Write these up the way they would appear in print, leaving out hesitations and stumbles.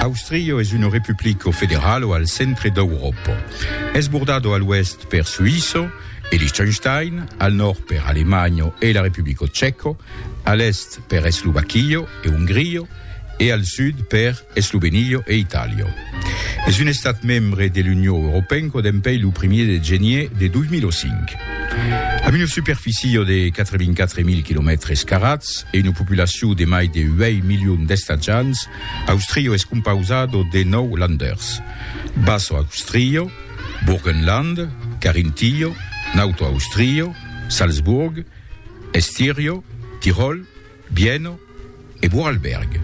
Austria è una repubblica federale al centro d'Europa. È sbordata all'ouest per Suisse e Liechtenstein, al nord per Alemagna e la Repubblica Ceca, all'est per Slovacchia e Ungheria e al sud per Slovenia e Italia. È un Stato membro dell'Unione Europea che adempie il 1er gennaio del 2005. Ha una superficie di 84.000 km² e una popolazione di più di 8 milioni di staggianti. Austria è composta di 9 landers: Basso Austria, Burgenland, Carinthia, Nauto Austria, Salzburg, Estirio, Tirol, Bienne e Vorarlberg.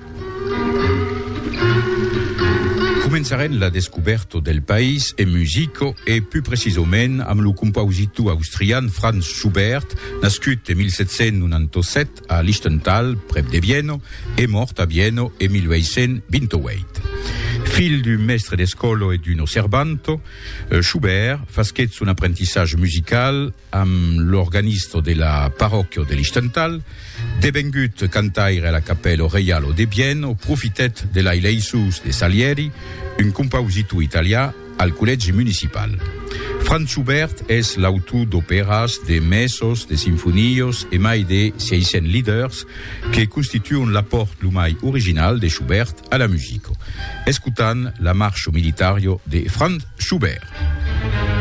Començarem la descoberta del país en musica e più precisament amb el compositor austrian Franz Schubert, nascut en 1797 a Liechtental, prep de Viena, e mort a Viena en 1828. Fill d'un mestre d'escola e d'un osservanto, Schubert fasquet son apprentissage musical amb l'organista de la parròquia de Liechtental, devengut cantaire a la Capella Reial de Viena, profitet de l'aileisus de Salieri, un compositor italià al col·legi municipal. Franz Schubert és l'autor d'òperes, de messes, de sinfonies e mai de 600 lieders que constituen l'aport mai original de Schubert a la musica. Escutant la marxa militaria de Franz Schubert.